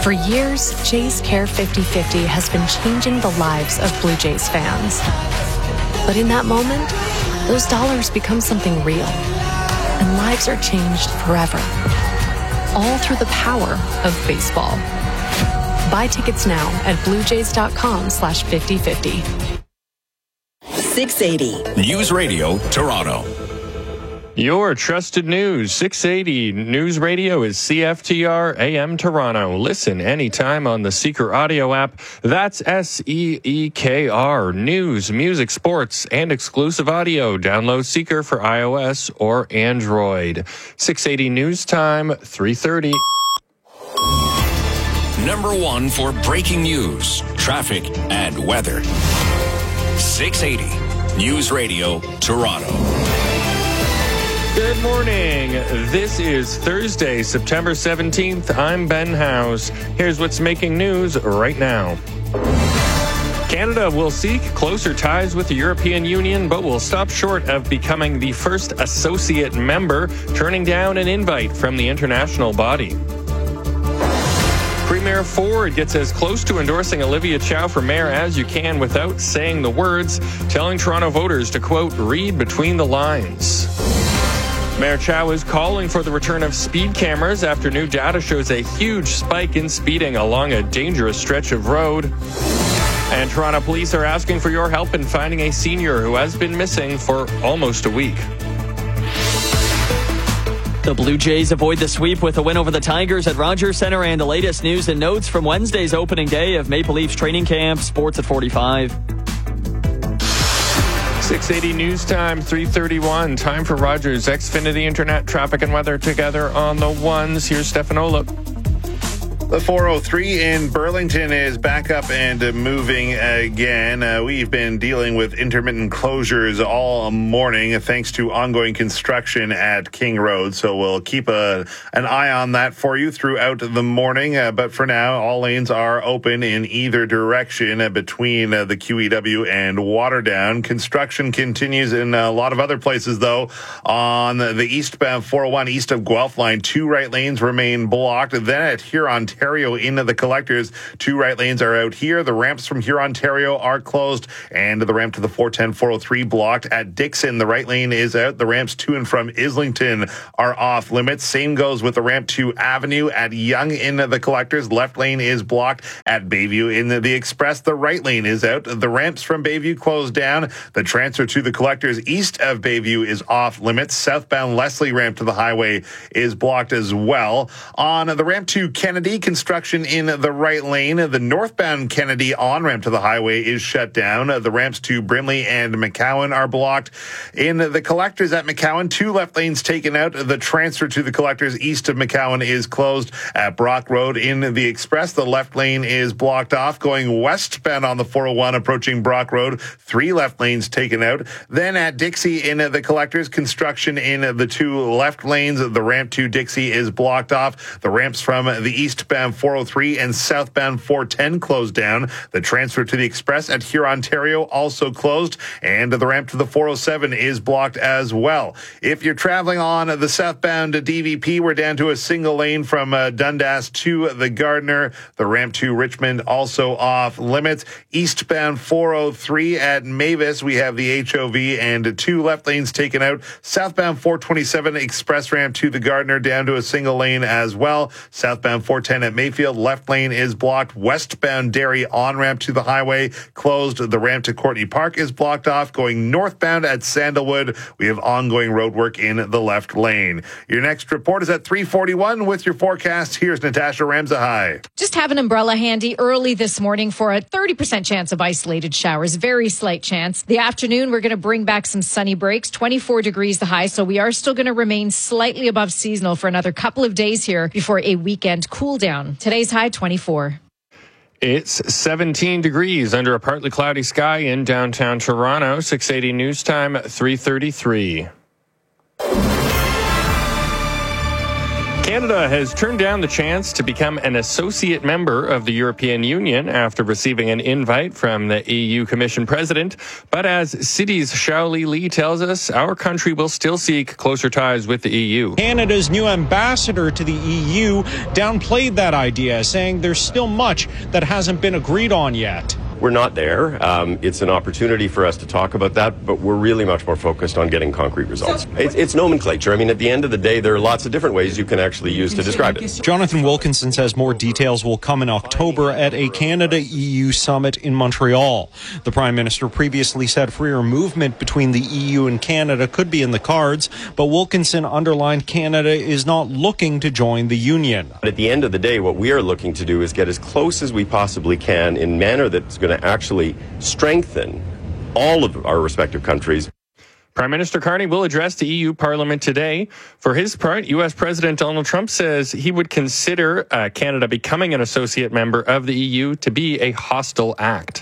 For years, Jays Care 50/50 has been changing the lives of Blue Jays fans. But in that moment, those dollars become something real, and lives are changed forever. All through the power of baseball. Buy tickets now at bluejays.com/5050. 680 News Radio Toronto. Your trusted news, 680 News Radio is CFTR AM Toronto. Listen anytime on the Seeker audio app. That's SEEKR. News, music, sports, and exclusive audio. Download Seeker for iOS or Android. 680 News Time, 3:30. Number one for breaking news, traffic, and weather. 680 News Radio Toronto. Good morning. This is Thursday, September 17th. I'm Ben House. Here's what's making news right now. Canada will seek closer ties with the European Union, but will stop short of becoming the first associate member, turning down an invite from the international body. Premier Ford gets as close to endorsing Olivia Chow for mayor as you can without saying the words, telling Toronto voters to, quote, read between the lines. Mayor Chow is calling for the return of speed cameras after new data shows a huge spike in speeding along a dangerous stretch of road. And Toronto police are asking for your help in finding a senior who has been missing for almost a week. The Blue Jays avoid the sweep with a win over the Tigers at Rogers Centre, and the latest news and notes from Wednesday's opening day of Maple Leafs training camp. Sports at 45. 680 News Time, 3:31. Time for Rogers Xfinity Internet traffic and weather together on the ones. Here's Stefan Olip. The 403 in Burlington is back up and moving again. We've been dealing with intermittent closures all morning thanks to ongoing construction at King Road. So we'll keep an eye on that for you throughout the morning. But for now, all lanes are open in either direction between the QEW and Waterdown. Construction continues in a lot of other places, though. On the eastbound 401 east of Guelph line, 2 right lanes remain blocked. Then at Huron Ontario into the collectors, 2 right lanes are out here. The ramps from here Ontario are closed, and the ramp to the 410 403 blocked. At Dixon, the right lane is out. The ramps to and from Islington are off limits. Same goes with the ramp to Avenue. At Yonge in the collectors, left lane is blocked. At Bayview in the Express, the right lane is out. The ramps from Bayview closed down. The transfer to the collectors east of Bayview is off limits. Southbound Leslie ramp to the highway is blocked as well. On the ramp to Kennedy, construction in the right lane. The northbound Kennedy on-ramp to the highway is shut down. The ramps to Brimley and McCowan are blocked. In the collectors at McCowan, 2 left lanes taken out. The transfer to the collectors east of McCowan is closed. At Brock Road in the Express, the left lane is blocked off. Going westbound on the 401 approaching Brock Road, 3 left lanes taken out. Then at Dixie in the collectors, construction in the 2 left lanes. The ramp to Dixie is blocked off. The ramps from the eastbound 403 and southbound 410 closed down. The transfer to the Express at Huron Ontario also closed, and the ramp to the 407 is blocked as well. If you're traveling on the southbound DVP, we're down to a single lane from Dundas to the Gardiner. The ramp to Richmond also off limits. Eastbound 403 at Mavis, we have the HOV and 2 left lanes taken out. Southbound 427 express ramp to the Gardiner down to a single lane as well. Southbound 410 at Mayfield, left lane is blocked. Westbound Derry on-ramp to the highway closed. The ramp to Courtney Park is blocked off. Going northbound at Sandalwood, we have ongoing road work in the left lane. Your next report is at 3:41 with your forecast. Here's Natasha Ramzahai. Just have an umbrella handy early this morning for a 30% chance of isolated showers. Very slight chance. The afternoon, we're going to bring back some sunny breaks. 24 degrees the high, so we are still going to remain slightly above seasonal for another couple of days here before a weekend cool down. Today's high, 24. It's 17 degrees under a partly cloudy sky in downtown Toronto. 680 News Time, 3:33. Canada has turned down the chance to become an associate member of the European Union after receiving an invite from the EU Commission President. But as Citi's Xiaoli Li tells us, our country will still seek closer ties with the EU. Canada's new ambassador to the EU downplayed that idea, saying there's still much that hasn't been agreed on yet. We're not there. It's an opportunity for us to talk about that, but we're really much more focused on getting concrete results. It's nomenclature. I mean, at the end of the day, there are lots of different ways you can actually use to describe it. Jonathan Wilkinson says more details will come in October at a Canada-EU summit in Montreal. The Prime Minister previously said freer movement between the EU and Canada could be in the cards, but Wilkinson underlined Canada is not looking to join the Union. But at the end of the day, what we are looking to do is get as close as we possibly can in a manner that's going to actually strengthen all of our respective countries. Prime Minister Carney will address the EU Parliament today. For his part, U.S. President Donald Trump says he would consider Canada becoming an associate member of the EU to be a hostile act.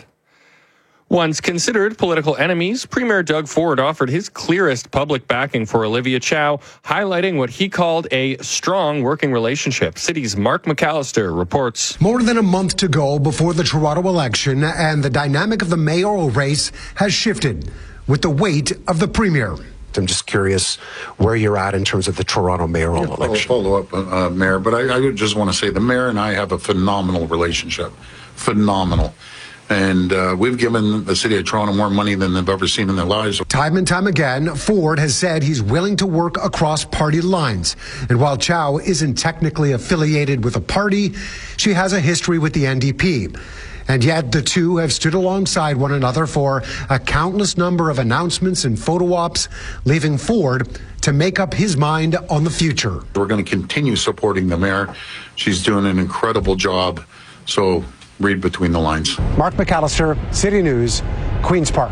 Once considered political enemies, Premier Doug Ford offered his clearest public backing for Olivia Chow, highlighting what he called a strong working relationship. City's Mark McAllister reports. More than a month to go before the Toronto election, and the dynamic of the mayoral race has shifted with the weight of the Premier. I'm just curious where you're at in terms of the Toronto mayoral election. I'll follow up, Mayor, but I just want to say the Mayor and I have a phenomenal relationship. Phenomenal. And we've given the city of Toronto more money than they've ever seen in their lives. Time and time again, Ford has said he's willing to work across party lines. And while Chow isn't technically affiliated with a party, she has a history with the NDP. And yet the two have stood alongside one another for a countless number of announcements and photo ops, leaving Ford to make up his mind on the future. We're going to continue supporting the Mayor. She's doing an incredible job. So read between the lines. Mark McAllister, City News, Queen's Park.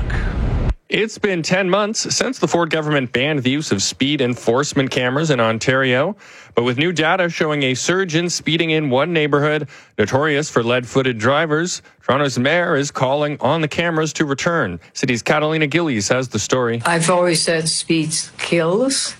It's been 10 months since the Ford government banned the use of speed enforcement cameras in Ontario. But with new data showing a surge in speeding in one neighborhood, notorious for lead-footed drivers, Toronto's mayor is calling on the cameras to return. City's Catalina Gillies has the story. I've always said speed kills,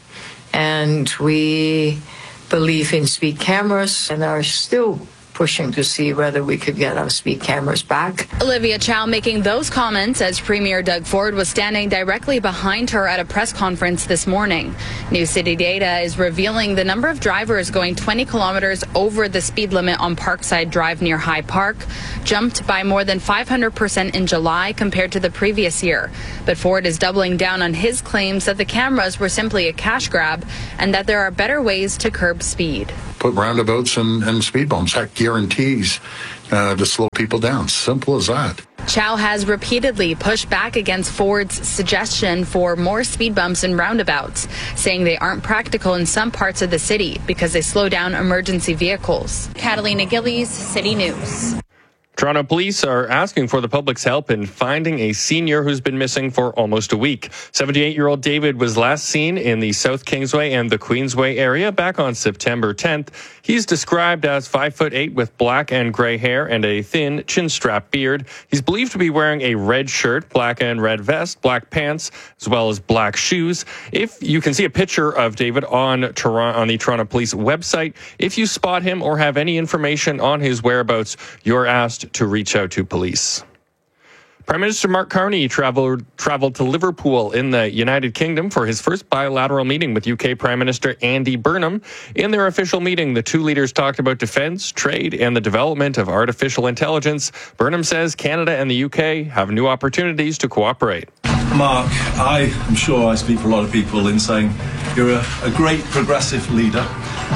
and we believe in speed cameras and are still pushing to see whether we could get our speed cameras back. Olivia Chow making those comments as Premier Doug Ford was standing directly behind her at a press conference this morning. New city data is revealing the number of drivers going 20 kilometers over the speed limit on Parkside Drive near High Park jumped by more than 500% in July compared to the previous year. But Ford is doubling down on his claims that the cameras were simply a cash grab and that there are better ways to curb speed. Put roundabouts and speed bumps. That guarantees to slow people down. Simple as that. Chow has repeatedly pushed back against Ford's suggestion for more speed bumps and roundabouts, saying they aren't practical in some parts of the city because they slow down emergency vehicles. Catalina Gillies, City News. Toronto police are asking for the public's help in finding a senior who's been missing for almost a week. 78-year-old David was last seen in the South Kingsway and the Queensway area back on September 10th. He's described as 5'8" with black and gray hair and a thin chin-strap beard. He's believed to be wearing a red shirt, black and red vest, black pants, as well as black shoes. If you can see a picture of David on the Toronto Police website, if you spot him or have any information on his whereabouts, you're asked to reach out to police. Prime Minister Mark Carney traveled to Liverpool in the United Kingdom for his first bilateral meeting with UK Prime Minister Andy Burnham. In their official meeting, the two leaders talked about defence, trade, and the development of artificial intelligence. Burnham says Canada and the UK have new opportunities to cooperate. Mark, I am sure I speak for a lot of people in saying you're a great progressive leader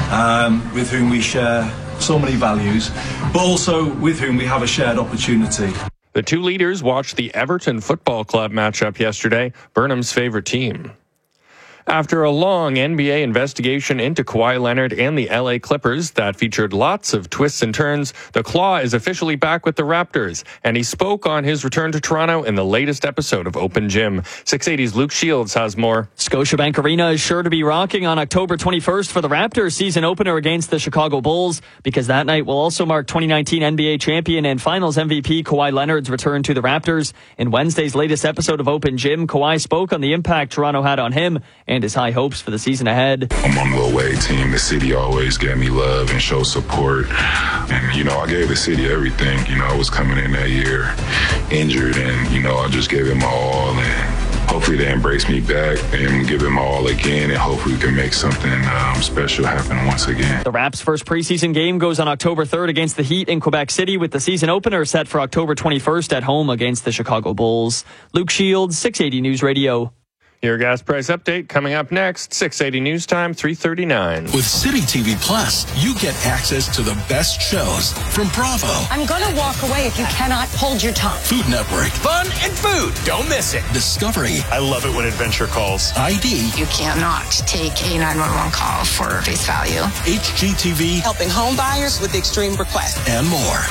with whom we share so many values, but also with whom we have a shared opportunity. The two leaders watched the Everton Football Club matchup yesterday, Burnham's favorite team. After a long NBA investigation into Kawhi Leonard and the LA Clippers that featured lots of twists and turns, the Claw is officially back with the Raptors, and he spoke on his return to Toronto in the latest episode of Open Gym. 680's Luke Shields has more. Scotiabank Arena is sure to be rocking on October 21st for the Raptors season opener against the Chicago Bulls, because that night will also mark 2019 NBA champion and Finals MVP Kawhi Leonard's return to the Raptors. In Wednesday's latest episode of Open Gym, Kawhi spoke on the impact Toronto had on him and and his high hopes for the season ahead. I'm on the away team. The city always gave me love and showed support. And, I gave the city everything. I was coming in that year injured and, I just gave it my all. And hopefully they embrace me back and give it my all again. And hopefully we can make something special happen once again. The Raps' first preseason game goes on October 3rd against the Heat in Quebec City, with the season opener set for October 21st at home against the Chicago Bulls. Luke Shields, 680 News Radio. Your gas price update coming up next, 680 News Time, 3:39. With City TV Plus, you get access to the best shows from Bravo, I'm going to walk away if you cannot hold your tongue. Food Network, Fun and food. Don't miss it. Discovery, I love it when adventure calls. ID, You cannot take a 911 call for face value. HGTV, Helping home buyers with extreme requests. and more.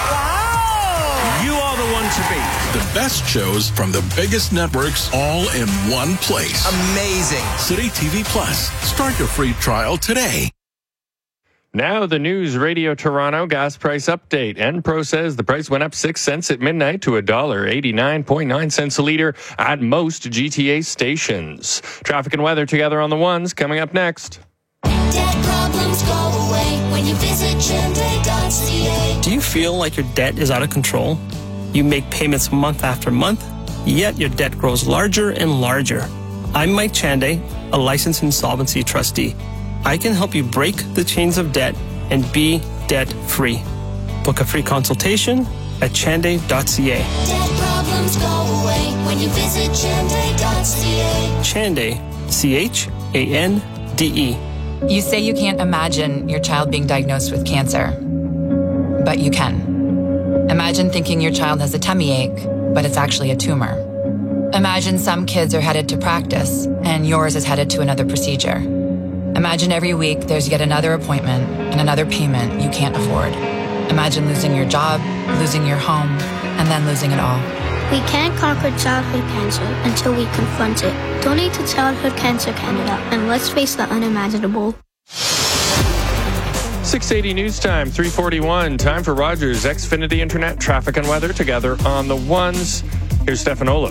You are the one to beat. The best shows from the biggest networks all in one place. Amazing. City TV Plus. Start your free trial today. Now the News Radio Toronto gas price update. Enpro says the price went up 6 cents at midnight to $1.89.9 a liter at most GTA stations. Traffic and weather together on the ones coming up next. Debt problems go away when you visit Chande.ca. Do you feel like your debt is out of control? You make payments month after month, yet your debt grows larger and larger. I'm Mike Chande, a licensed insolvency trustee. I can help you break the chains of debt and be debt-free. Book a free consultation at Chande.ca. Debt problems go away when you visit Chande.ca. Chande, C-H-A-N-D-E. You say you can't imagine your child being diagnosed with cancer, but you can. Imagine thinking your child has a tummy ache, but it's actually a tumor. Imagine some kids are headed to practice, and yours is headed to another procedure. Imagine every week there's yet another appointment and another payment you can't afford. Imagine losing your job, losing your home, and then losing it all. We can't conquer childhood cancer until we confront it. Donate to Childhood Cancer Canada, and let's face the unimaginable. 680 News Time, 3:41. Time for Rogers Xfinity Internet traffic and weather together on the ones. Here's Stefan Olaf.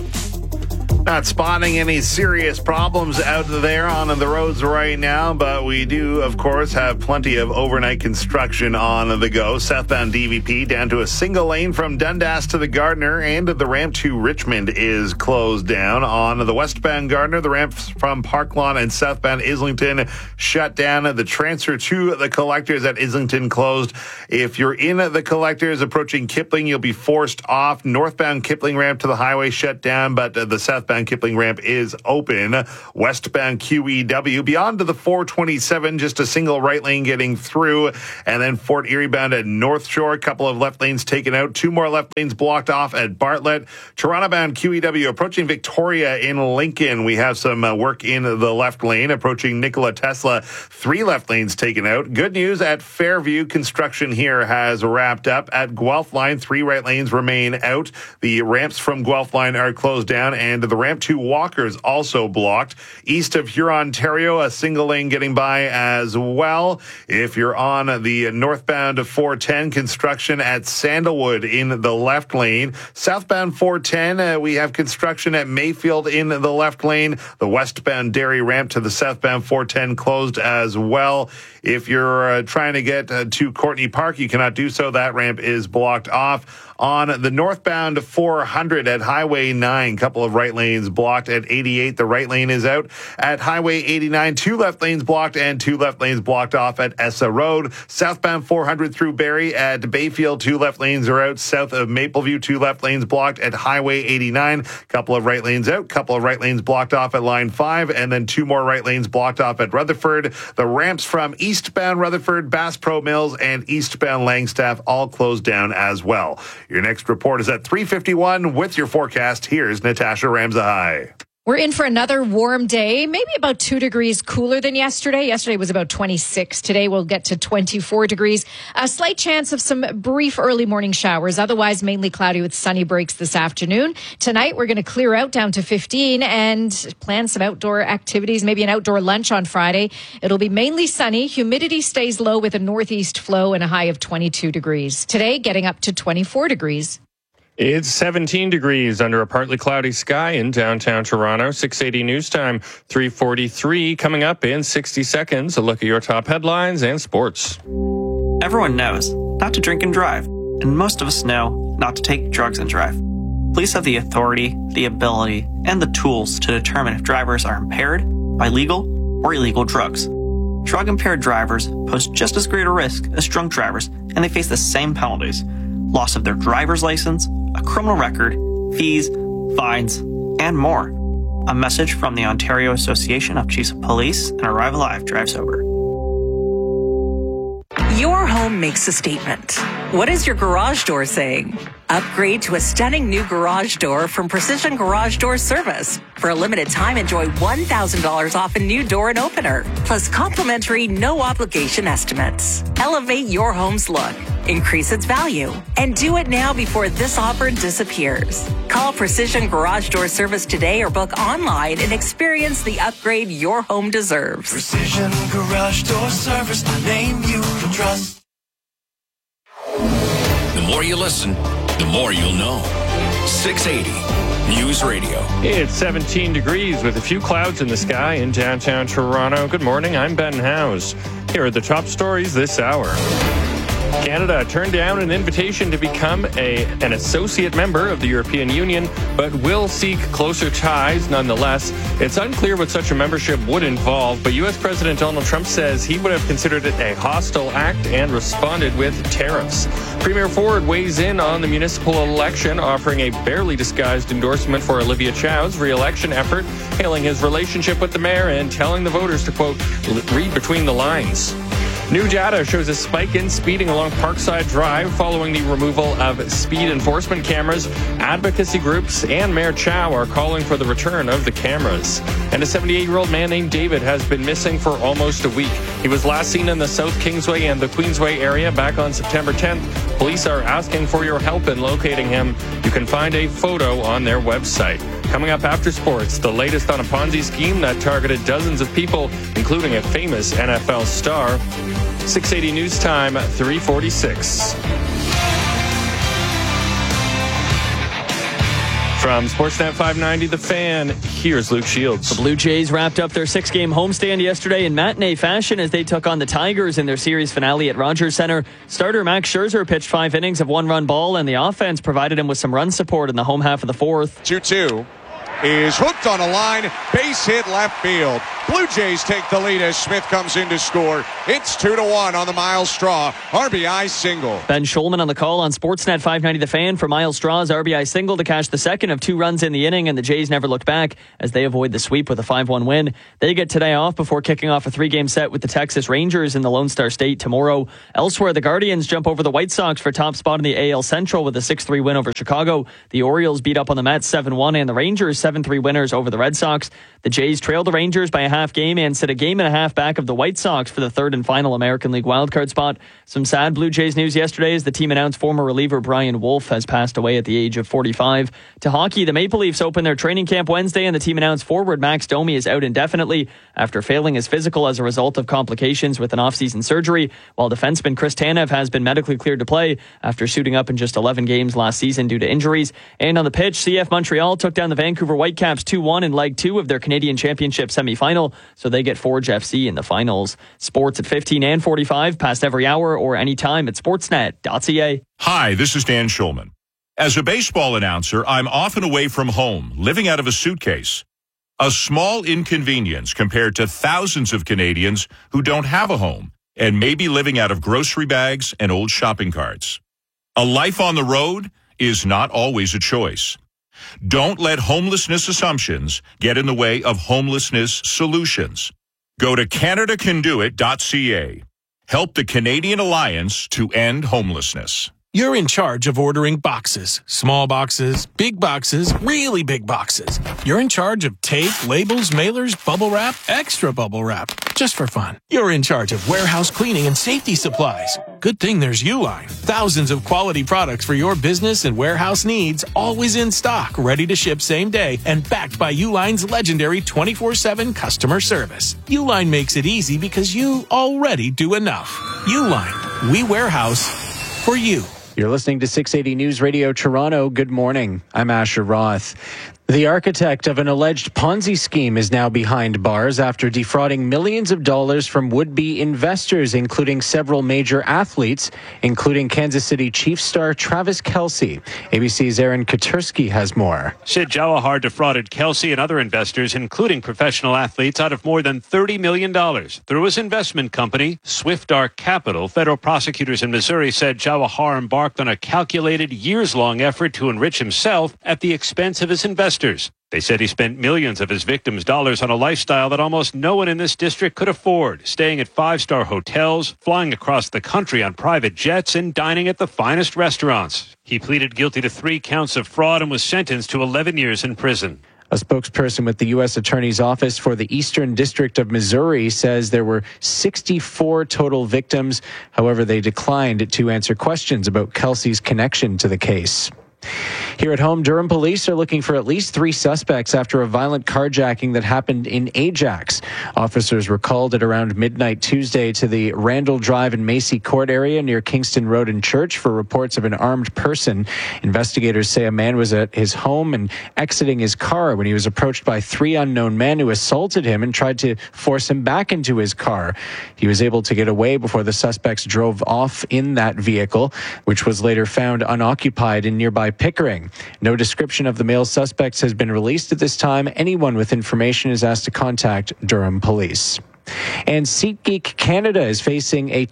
Not spotting any serious problems out there on the roads right now, but we do, of course, have plenty of overnight construction on the go. Southbound DVP down to a single lane from Dundas to the Gardiner, and the ramp to Richmond is closed down. On the westbound Gardiner, the ramps from Park Lawn and southbound Islington shut down. The transfer to the collectors at Islington closed. If you're in the collectors approaching Kipling, you'll be forced off. Northbound Kipling ramp to the highway shut down, but the southbound Kipling ramp is open. Westbound QEW beyond to the 427, just a single right lane getting through. And then Fort Erie bound at North Shore, a couple of left lanes taken out. 2 more left lanes blocked off at Bartlett. Toronto bound QEW approaching Victoria in Lincoln. We have some work in the left lane approaching Nikola Tesla. 3 left lanes taken out. Good news at Fairview. Construction here has wrapped up. At Guelph Line, 3 right lanes remain out. The ramps from Guelph Line are closed down, and the ramp to Walker's also blocked. East of Huron, Ontario, a single lane getting by as well. If you're on the northbound 410, construction at Sandalwood in the left lane. Southbound 410, we have construction at Mayfield in the left lane. The westbound Derry ramp to the southbound 410 closed as well. If you're trying to get to Courtney Park, you cannot do so. That ramp is blocked off. On the northbound 400 at Highway 9, couple of right lanes blocked. At 88, the right lane is out. At Highway 89, 2 left lanes blocked and 2 left lanes blocked off at Essa Road. Southbound 400 through Barrie at Bayfield, 2 left lanes are out. South of Mapleview, 2 left lanes blocked at Highway 89. Couple of right lanes out, couple of right lanes blocked off at Line 5, and then 2 more right lanes blocked off at Rutherford. The ramps from eastbound Rutherford, Bass Pro Mills, and eastbound Langstaff all closed down as well. Your next report is at 3:51 with your forecast. Here's Natasha Ramzahai. We're in for another warm day, maybe about 2 degrees cooler than yesterday. Yesterday was about 26. Today we'll get to 24 degrees. A slight chance of some brief early morning showers. Otherwise, mainly cloudy with sunny breaks this afternoon. Tonight, we're going to clear out down to 15 and plan some outdoor activities, maybe an outdoor lunch on Friday. It'll be mainly sunny. Humidity stays low with a northeast flow and a high of 22 degrees. Today, getting up to 24 degrees. It's 17 degrees under a partly cloudy sky in downtown Toronto. 6:80 news time, 3:43. Coming up in 60 seconds, a look at your top headlines and sports. Everyone knows not to drink and drive, and most of us know not to take drugs and drive. Police have the authority, the ability, and the tools to determine if drivers are impaired by legal or illegal drugs. Drug-impaired drivers pose just as great a risk as drunk drivers, and they face the same penalties: loss of their driver's license, a criminal record, fees, fines, and more. A message from the Ontario Association of Chiefs of Police and Arrive Alive Drive Sober. Your home makes a statement. What is your garage door saying? Upgrade to a stunning new garage door from Precision Garage Door Service. For a limited time, enjoy $1,000 off a new door and opener, plus complimentary no-obligation estimates. Elevate your home's look, increase its value, and do it now before this offer disappears. Call Precision Garage Door Service today or book online and experience the upgrade your home deserves. Precision Garage Door Service, the name you can trust. The more you listen, the more you'll know. 680 News Radio. It's 17 degrees with a few clouds in the sky in downtown Toronto. Good morning, I'm Ben Howes. Here are the top stories this hour. Canada turned down an invitation to become an associate member of the European Union, but will seek closer ties nonetheless. It's unclear what such a membership would involve, but U.S. President Donald Trump says he would have considered it a hostile act and responded with tariffs. Premier Ford weighs in on the municipal election, offering a barely disguised endorsement for Olivia Chow's re-election effort, hailing his relationship with the mayor and telling the voters to, quote, read between the lines. New data shows a spike in speeding along Parkside Drive following the removal of speed enforcement cameras. Advocacy groups and Mayor Chow are calling for the return of the cameras. And a 78-year-old man named David has been missing for almost a week. He was last seen in the South Kingsway and the Queensway area back on September 10th. Police are asking for your help in locating him. You can find a photo on their website. Coming up after sports, the latest on a Ponzi scheme that targeted dozens of people, including a famous NFL star. 680 News Time, 3:46. From Sportsnet 590, The Fan, here's Luke Shields. The Blue Jays wrapped up their 6-game homestand yesterday in matinee fashion as they took on the Tigers in their series finale at Rogers Centre. Starter Max Scherzer pitched 5 innings of 1-run ball, and the offense provided him with some run support in the home half of the fourth. 2-2 is hooked on a line, base hit left field. Blue Jays take the lead as Smith comes in to score. It's 2-1 on the Miles Straw RBI single. Ben Schulman on the call on Sportsnet 590 The Fan for Miles Straw's RBI single to catch the second of 2 runs in the inning, and the Jays never looked back as they avoid the sweep with a 5-1 win. They get today off before kicking off a 3-game set with the Texas Rangers in the Lone Star State tomorrow. Elsewhere, the Guardians jump over the White Sox for top spot in the AL Central with a 6-3 win over Chicago. The Orioles beat up on the Mets 7-1, and the Rangers 7-3 winners over the Red Sox. The Jays trail the Rangers by a half game and sit a game and a half back of the White Sox for the third and final American League wildcard spot. Some sad Blue Jays news yesterday as the team announced former reliever Brian Wolf has passed away at the age of 45. To hockey, the Maple Leafs open their training camp Wednesday, and the team announced forward Max Domi is out indefinitely after failing his physical as a result of complications with an off-season surgery, while defenseman Chris Tanev has been medically cleared to play after suiting up in just 11 games last season due to injuries. And on the pitch, CF Montreal took down the Vancouver Whitecaps 2-1 in Leg 2 of their Canadian Championship semi-final, so they get Forge FC in the finals. Sports at 15 and 45, past every hour or anytime at sportsnet.ca. Hi, this is Dan Schulman. As a baseball announcer, I'm often away from home, living out of a suitcase. A small inconvenience compared to thousands of Canadians who don't have a home and may be living out of grocery bags and old shopping carts. A life on the road is not always a choice. Don't let homelessness assumptions get in the way of homelessness solutions. Go to CanadaCanDoIt.ca. Help the Canadian Alliance to End Homelessness. You're in charge of ordering boxes. Small boxes, big boxes, really big boxes. You're in charge of tape, labels, mailers, bubble wrap, extra bubble wrap. Just for fun. You're in charge of warehouse cleaning and safety supplies. Good thing there's Uline. Thousands of quality products for your business and warehouse needs, always in stock, ready to ship same day, and backed by Uline's legendary 24/7 customer service. Uline makes it easy because you already do enough. Uline. We warehouse for you. You're listening to 680 News Radio Toronto. Good morning. I'm Asher Roth. The architect of an alleged Ponzi scheme is now behind bars after defrauding millions of dollars from would-be investors, including several major athletes, including Kansas City Chiefs star Travis Kelce. ABC's Aaron Katersky has more. Sid Jawahar defrauded Kelce and other investors, including professional athletes, out of more than $30 million through his investment company, Swift Arc Capital. Federal prosecutors in Missouri said Jawahar embarked on a calculated, years-long effort to enrich himself at the expense of his investors. They said he spent millions of his victims' dollars on a lifestyle that almost no one in this district could afford, staying at five-star hotels, flying across the country on private jets, and dining at the finest restaurants. He pleaded guilty to 3 counts of fraud and was sentenced to 11 years in prison. A spokesperson with the U.S. Attorney's Office for the Eastern District of Missouri says there were 64 total victims. However, they declined to answer questions about Kelce's connection to the case. Here at home, Durham police are looking for at least 3 suspects after a violent carjacking that happened in Ajax. Officers were called at around midnight Tuesday to the Randall Drive and Macy Court area near Kingston Road and Church for reports of an armed person. Investigators say a man was at his home and exiting his car when he was approached by 3 unknown men who assaulted him and tried to force him back into his car. He was able to get away before the suspects drove off in that vehicle, which was later found unoccupied in nearby Pickering. No description of the male suspects has been released at this time. Anyone with information is asked to contact Durham Police. And SeatGeek Canada is facing a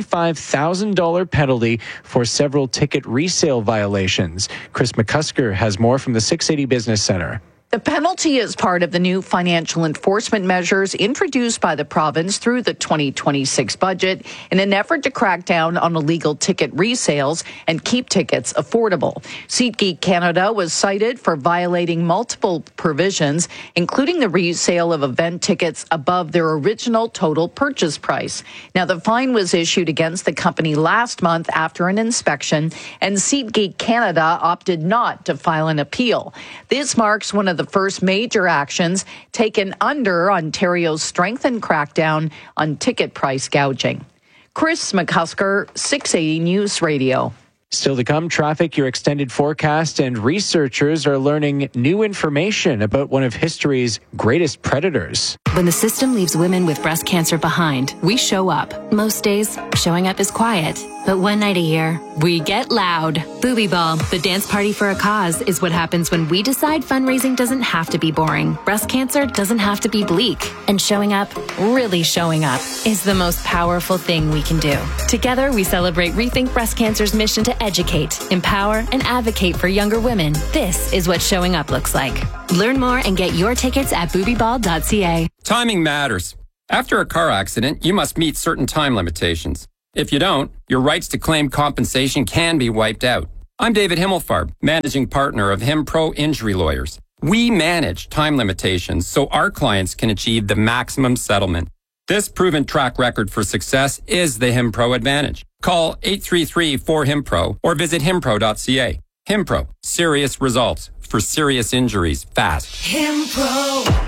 $25,000 penalty for several ticket resale violations. Chris McCusker has more from the 680 Business Center. The penalty is part of the new financial enforcement measures introduced by the province through the 2026 budget in an effort to crack down on illegal ticket resales and keep tickets affordable. SeatGeek Canada was cited for violating multiple provisions, including the resale of event tickets above their original total purchase price. Now, the fine was issued against the company last month after an inspection, and SeatGeek Canada opted not to file an appeal. This marks one of the first major actions taken under Ontario's strengthened crackdown on ticket price gouging. Chris McCusker, 680 News Radio. Still to come, traffic, your extended forecast, and researchers are learning new information about one of history's greatest predators. When the system leaves women with breast cancer behind, we show up. Most days, showing up is quiet. But one night a year, we get loud. Booby Ball, the dance party for a cause, is what happens when we decide fundraising doesn't have to be boring. Breast cancer doesn't have to be bleak. And showing up, really showing up, is the most powerful thing we can do. Together, we celebrate Rethink Breast Cancer's mission to educate, empower, and advocate for younger women. This is what showing up looks like. Learn more and get your tickets at boobyball.ca. Timing matters. After a car accident, you must meet certain time limitations. If you don't, your rights to claim compensation can be wiped out. I'm David Himmelfarb, managing partner of HimPro Injury Lawyers. We manage time limitations so our clients can achieve the maximum settlement. This proven track record for success is the HimPro advantage. Call 833-4HIMPRO or visit himpro.ca. HimPro, serious results for serious injuries fast. HimPro.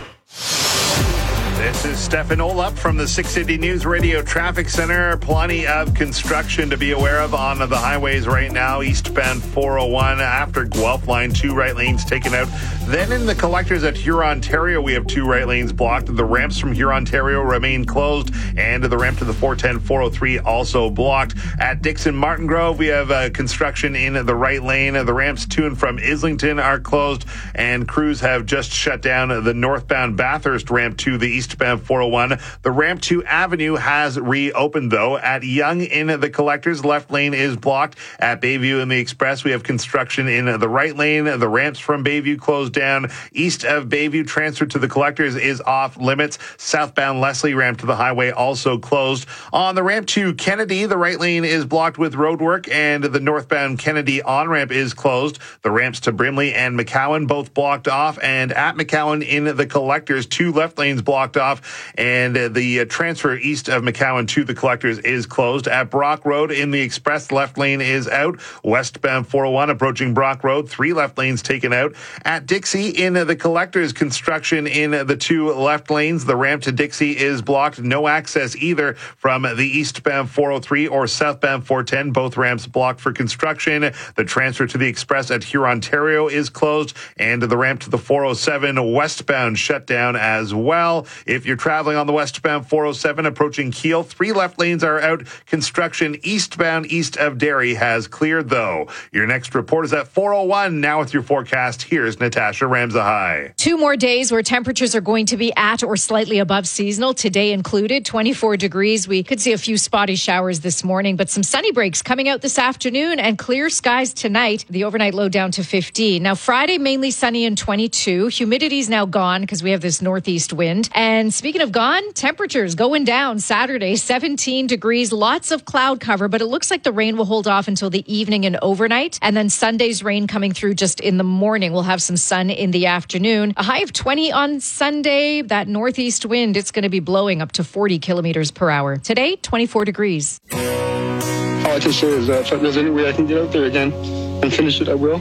This is Stefan Olap from the 680 News Radio Traffic Center. Plenty of construction to be aware of on the highways right now. Eastbound 401 after Guelph Line, 2 right lanes taken out. Then in the collectors at Hurontario, we have 2 right lanes blocked. The ramps from Hurontario remain closed, and the ramp to the 410, 403 also blocked. At Dixon Martin Grove, we have construction in the right lane. The ramps to and from Islington are closed, and crews have just shut down the northbound Bathurst ramp to the eastbound 401. The ramp to Avenue has reopened, though. At Yonge in the collectors, left lane is blocked. At Bayview in the Express, we have construction in the right lane. The ramps from Bayview closed down. East of Bayview, transfer to the collectors is off limits. Southbound Leslie ramp to the highway also closed. On the ramp to Kennedy, the right lane is blocked with roadwork, and the northbound Kennedy on-ramp is closed. The ramps to Brimley and McCowan both blocked off, and at McCowan in the collectors, 2 left lanes blocked off, and the transfer east of McCowan to the Collectors is closed. At Brock Road in the Express, left lane is out. Westbound 401 approaching Brock Road, 3 left lanes taken out. At Dixie in the Collectors, construction in the 2 left lanes. The ramp to Dixie is blocked. No access either from the eastbound 403 or southbound 410. Both ramps blocked for construction. The transfer to the Express at Hurontario is closed, and the ramp to the 407 westbound shut down as well. If you're traveling on the westbound 407 approaching Kiel, 3 left lanes are out. Construction eastbound east of Derry has cleared, though. Your next report is at 4:01. Now with your forecast, here's Natasha Ramzahai. 2 more days where temperatures are going to be at or slightly above seasonal, today included, 24 degrees. We could see a few spotty showers this morning, but some sunny breaks coming out this afternoon and clear skies tonight. The overnight low down to 15. Now, Friday, mainly sunny and 22. Humidity's now gone because we have this northeast wind. And speaking of gone, temperatures going down Saturday, 17 degrees, lots of cloud cover, but it looks like the rain will hold off until the evening and overnight. And then Sunday's rain coming through just in the morning. We'll have some sun in the afternoon. A high of 20 on Sunday. That northeast wind, it's going to be blowing up to 40 kilometers per hour. Today, 24 degrees. All I can say is that if there's any way I can get out there again and finish it, I will.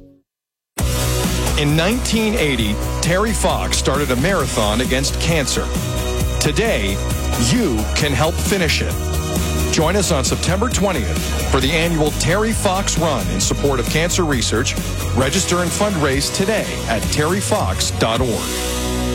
In 1980, Terry Fox started a marathon against cancer. Today, you can help finish it. Join us on September 20th for the annual Terry Fox Run in support of cancer research. Register and fundraise today at terryfox.org.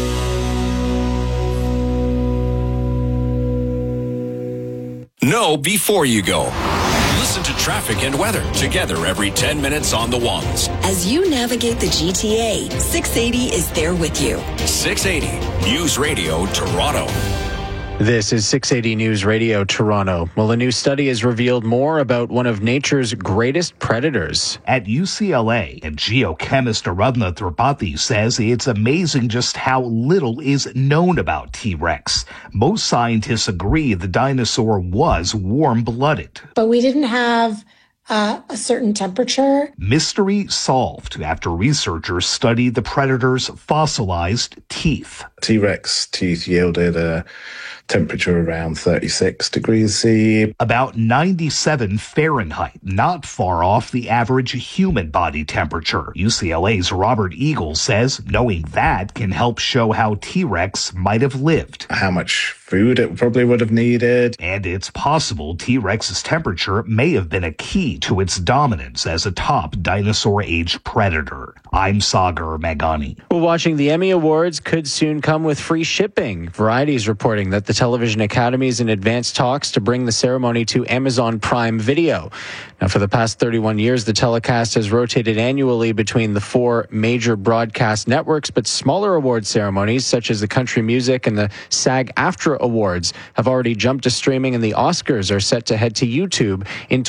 Know before you go. Listen to traffic and weather together every 10 minutes on the ones. As you navigate the GTA, 680 is there with you. 680 News Radio Toronto. This is 680 News Radio Toronto. Well, a new study has revealed more about one of nature's greatest predators. At UCLA, and geochemist Aradhana Tripathi says it's amazing just how little is known about T-Rex. Most scientists agree the dinosaur was warm-blooded. But we didn't have a certain temperature. Mystery solved after researchers studied the predator's fossilized teeth. T-Rex teeth yielded a temperature around 36 degrees C. About 97 Fahrenheit, not far off the average human body temperature. UCLA's Robert Eagle says knowing that can help show how T-Rex might have lived. How much food it probably would have needed. And it's possible T-Rex's temperature may have been a key to its dominance as a top dinosaur-age predator. I'm Sagar Meghani. Well, watching the Emmy Awards could soon come with free shipping. Variety is reporting that the Television Academy is in advanced talks to bring the ceremony to Amazon Prime Video. Now, for the past 31 years, the telecast has rotated annually between the 4 major broadcast networks, but smaller award ceremonies, such as the Country Music and the SAG-AFTRA Awards, have already jumped to streaming, and the Oscars are set to head to YouTube in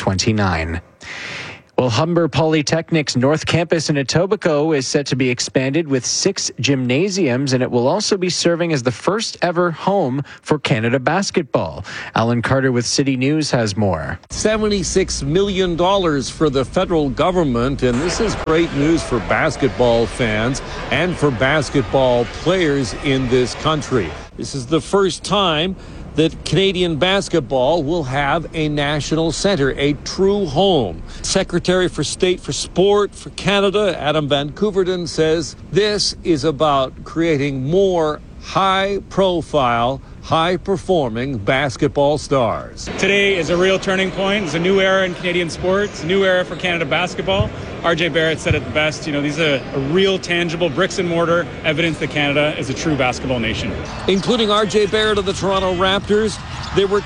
2029. Well, Humber Polytechnic's North Campus in Etobicoke is set to be expanded with 6 gymnasiums, and it will also be serving as the first ever home for Canada basketball. Alan Carter with City News has more. $76 million for the federal government, and this is great news for basketball fans and for basketball players in this country. This is the first time that Canadian basketball will have a national center, a true home. Secretary for State for Sport for Canada, Adam Van Couverden, says this is about creating more high-profile, high-performing basketball stars. Today is a real turning point. It's a new era in Canadian sports, a new era for Canada basketball. RJ Barrett said it the best. These are a real, tangible, bricks and mortar evidence that Canada is a true basketball nation. Including RJ Barrett of the Toronto Raptors, there were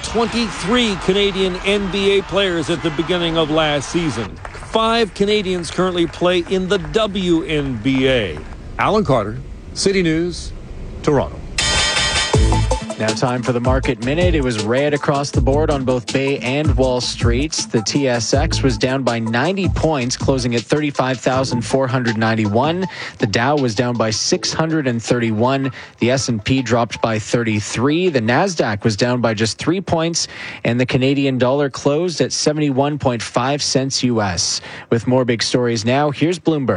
23 Canadian NBA players at the beginning of last season. 5 Canadians currently play in the WNBA. Alan Carter, City News, Toronto. Now time for the Market Minute. It was red across the board on both Bay and Wall Streets. The TSX was down by 90 points, closing at 35,491. The Dow was down by 631. The S&P dropped by 33. The Nasdaq was down by just 3 points, and the Canadian dollar closed at 71.5 cents US. With more big stories now, here's Bloomberg.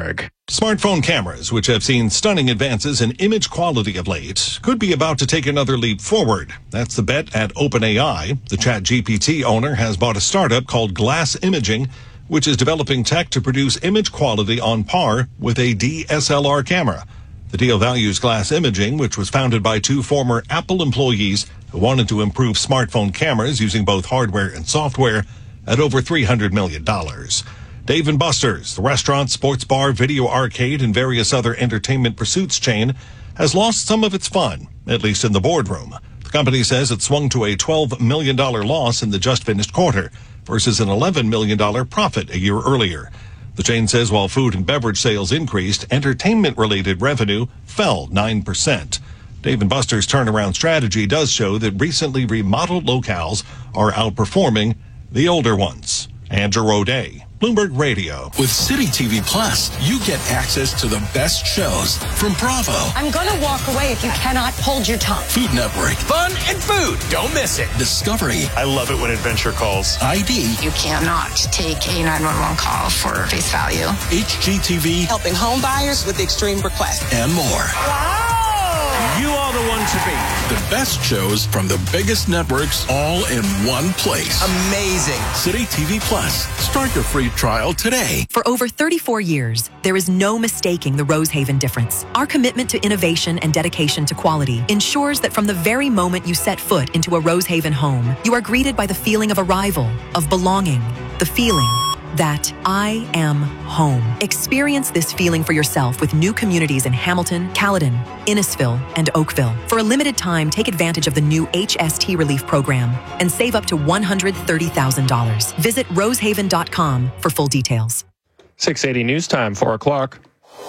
Smartphone cameras, which have seen stunning advances in image quality of late, could be about to take another leap forward. That's the bet at OpenAI. The ChatGPT owner has bought a startup called Glass Imaging, which is developing tech to produce image quality on par with a DSLR camera. The deal values Glass Imaging, which was founded by two former Apple employees who wanted to improve smartphone cameras using both hardware and software, at over $300 million. Dave & Buster's, the restaurant, sports bar, video arcade, and various other entertainment pursuits chain, has lost some of its fun, at least in the boardroom. The company says it swung to a $12 million loss in the just finished quarter versus an $11 million profit a year earlier. The chain says while food and beverage sales increased, entertainment-related revenue fell 9%. Dave & Buster's turnaround strategy does show that recently remodeled locales are outperforming the older ones. Andrew O'Day, Bloomberg Radio. With City TV Plus, you get access to the best shows from Bravo. I'm going to walk away if you cannot hold your tongue. Food Network. Fun and food. Don't miss it. Discovery. I love it when adventure calls. ID. You cannot take a 911 call for face value. HGTV. Helping home buyers with extreme requests. And more. Wow. You are the one to beat. The best shows from the biggest networks all in one place. Amazing. City TV Plus. Start your free trial today. For over 34 years, there is no mistaking the Rosehaven difference. Our commitment to innovation and dedication to quality ensures that from the very moment you set foot into a Rosehaven home, you are greeted by the feeling of arrival, of belonging, the feeling that I am home. Experience this feeling for yourself with new communities in Hamilton, Caledon, Innisfil, and Oakville. For a limited time, take advantage of the new HST Relief Program and save up to $130,000. Visit rosehaven.com for full details. 680 News Time, 4 o'clock.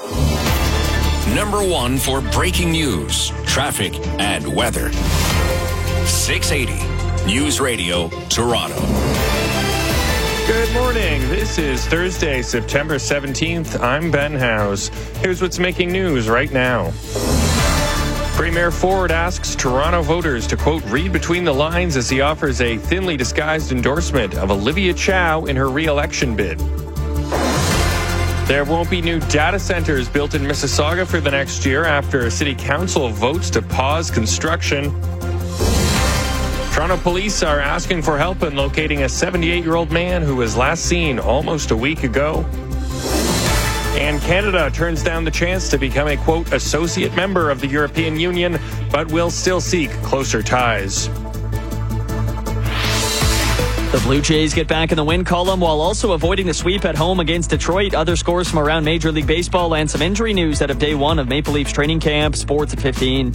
Number one for breaking news, traffic, and weather. 680 News Radio, Toronto. Good morning. This is Thursday, September 17th. I'm Ben House. Here's what's making news right now. Premier Ford asks Toronto voters to, quote, read between the lines as he offers a thinly disguised endorsement of Olivia Chow in her re-election bid. There won't be new data centers built in Mississauga for the next year after City Council votes to pause construction. Toronto police are asking for help in locating a 78-year-old man who was last seen almost a week ago. And Canada turns down the chance to become a, quote, associate member of the European Union, but will still seek closer ties. The Blue Jays get back in the win column while also avoiding the sweep at home against Detroit. Other scores from around Major League Baseball and some injury news out of day one of Maple Leafs training camp. Sports at 15.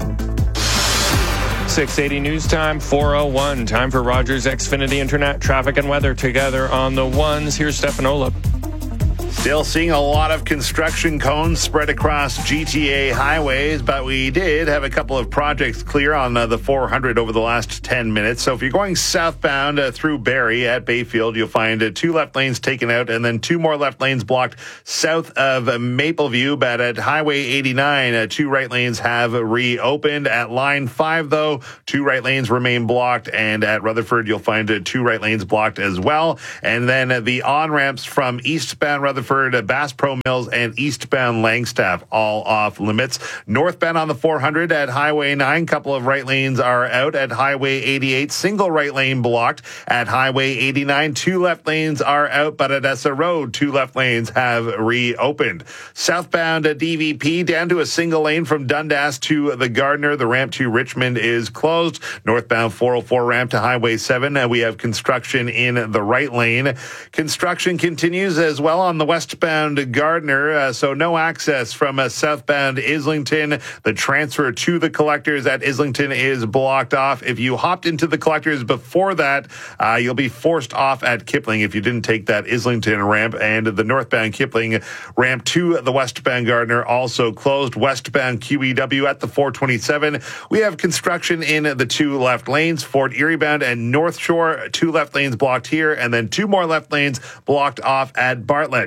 680 News Time, 4:01. Time for Rogers Xfinity Internet traffic and weather together on the ones. Here's Stefan Olip. Still seeing a lot of construction cones spread across GTA highways, but we did have a couple of projects clear on the 400 over the last 10 minutes. So if you're going southbound through Barrie at Bayfield, you'll find 2 left lanes taken out and then 2 more left lanes blocked south of Mapleview. But at Highway 89, 2 right lanes have reopened. At Line 5, though, 2 right lanes remain blocked. And at Rutherford, you'll find 2 right lanes blocked as well. And then the on-ramps from eastbound Rutherford, Bass Pro Mills, and eastbound Langstaff all off limits. Northbound on the 400 at Highway 9, couple of right lanes are out. At Highway 88, single right lane blocked. At Highway 89, 2 left lanes are out, but at Essa Road, 2 left lanes have reopened. Southbound DVP down to a single lane from Dundas to the Gardner. The ramp to Richmond is closed. Northbound 404 ramp to Highway 7. We have construction in the right lane. Construction continues as well on the westbound Gardner, so no access from southbound Islington. The transfer to the collectors at Islington is blocked off. If you hopped into the collectors before that, you'll be forced off at Kipling if you didn't take that Islington ramp. And the northbound Kipling ramp to the westbound Gardner also closed. Westbound QEW at the 427. We have construction in the 2 left lanes. Fort Erie bound and North Shore, 2 left lanes blocked here, and then 2 more left lanes blocked off at Bartlett.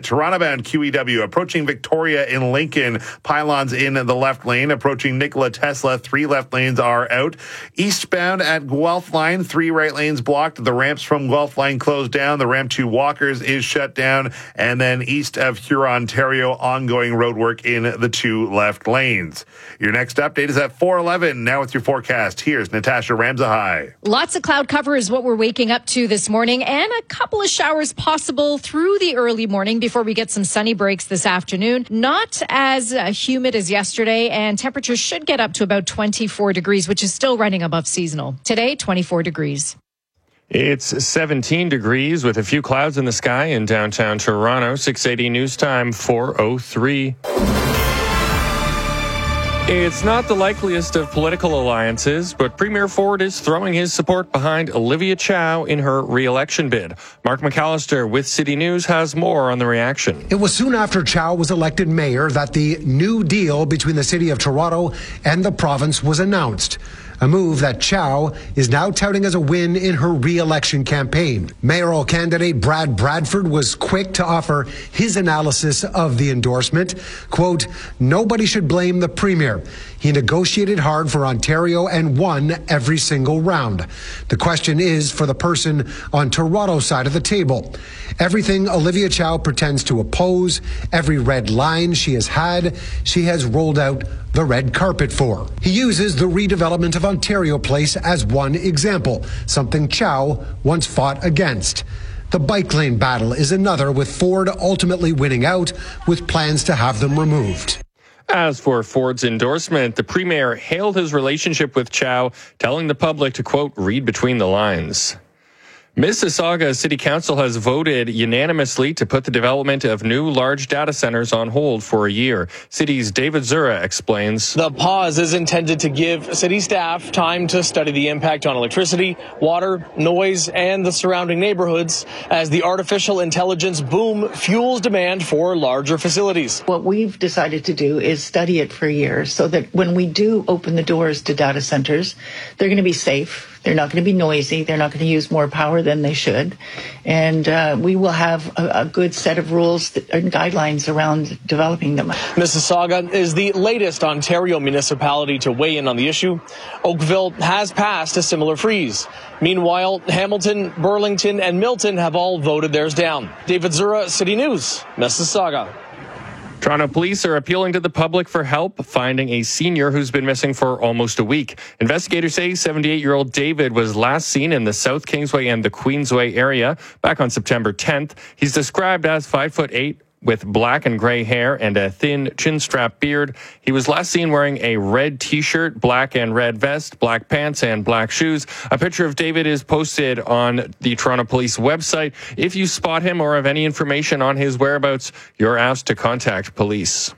Toronto-bound QEW approaching Victoria in Lincoln. Pylons in the left lane. Approaching Nikola Tesla, 3 left lanes are out. Eastbound at Guelph Line, 3 right lanes blocked. The ramps from Guelph Line closed down. The ramp to Walkers is shut down. And then east of Huron, Ontario, ongoing roadwork in the 2 left lanes. Your next update is at 4:11. Now with your forecast, here's Natasha Ramzahai. Lots of cloud cover is what we're waking up to this morning, and a couple of showers possible through the early morning before we get some sunny breaks this afternoon. Not as humid as yesterday, and temperatures should get up to about 24 degrees, which is still running above seasonal. Today, 24 degrees. It's 17 degrees with a few clouds in the sky in downtown Toronto. 680 News Time, 4:03. It's not the likeliest of political alliances, but Premier Ford is throwing his support behind Olivia Chow in her re-election bid. Mark McAllister with City News has more on the reaction. It was soon after Chow was elected mayor that the new deal between the city of Toronto and the province was announced. A move that Chow is now touting as a win in her re-election campaign. Mayoral candidate Brad Bradford was quick to offer his analysis of the endorsement. Quote, "Nobody should blame the premier. He negotiated hard for Ontario and won every single round. The question is for the person on Toronto's side of the table. Everything Olivia Chow pretends to oppose, every red line she has rolled out the red carpet for." He uses the redevelopment of Ontario Place as one example, something Chow once fought against. The bike lane battle is another, with Ford ultimately winning out with plans to have them removed. As for Ford's endorsement, the premier hailed his relationship with Chow, telling the public to, quote, read between the lines. Mississauga City Council has voted unanimously to put the development of new large data centers on hold for a year. City's David Zura explains. The pause is intended to give city staff time to study the impact on electricity, water, noise, and the surrounding neighborhoods as the artificial intelligence boom fuels demand for larger facilities. What we've decided to do is study it for a year so that when we do open the doors to data centers, they're going to be safe. They're not going to be noisy. They're not going to use more power than they should. And we will have a good set of rules and guidelines around developing them. Mississauga is the latest Ontario municipality to weigh in on the issue. Oakville has passed a similar freeze. Meanwhile, Hamilton, Burlington, and Milton have all voted theirs down. David Zura, City News, Mississauga. Toronto police are appealing to the public for help finding a senior who's been missing for almost a week. Investigators say 78-year-old David was last seen in the South Kingsway and the Queensway area back on September 10th. He's described as 5'8", with black and gray hair and a thin chin-strap beard. He was last seen wearing a red T-shirt, black and red vest, black pants, and black shoes. A picture of David is posted on the Toronto Police website. If you spot him or have any information on his whereabouts, you're asked to contact police.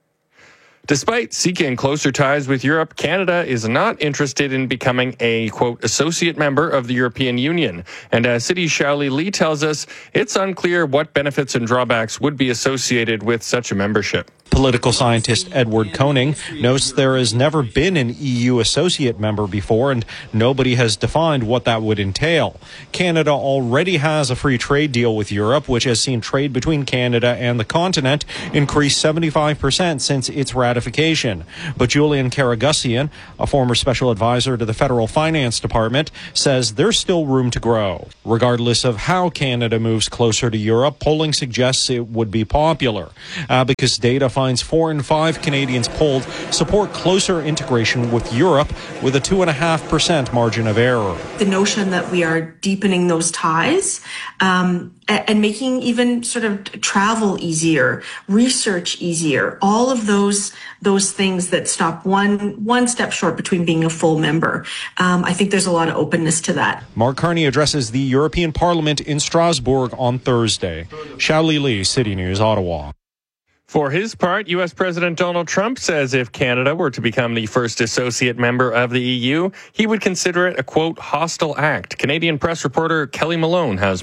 Despite seeking closer ties with Europe, Canada is not interested in becoming a, quote, associate member of the European Union. And as City Xiaoli Li tells us, it's unclear what benefits and drawbacks would be associated with such a membership. Political scientist Edward Koning notes there has never been an EU associate member before, and nobody has defined what that would entail. Canada already has a free trade deal with Europe, which has seen trade between Canada and the continent increase 75% since its ratification. But Julian Karagusian, a former special advisor to the Federal Finance Department, says there's still room to grow. Regardless of how Canada moves closer to Europe, polling suggests it would be popular. Abacus data finds 4 in 5 Canadians polled support closer integration with Europe with a 2.5% margin of error. The notion that we are deepening those ties and making even sort of travel easier, research easier, all of those things that stop one step short between being a full member. I think there's a lot of openness to that. Mark Carney addresses the European Parliament in Strasbourg on Thursday. Xiaoli Li, City News, Ottawa. For his part, U.S. President Donald Trump says if Canada were to become the first associate member of the EU, he would consider it a, quote, hostile act. Canadian press reporter Kelly Malone has more.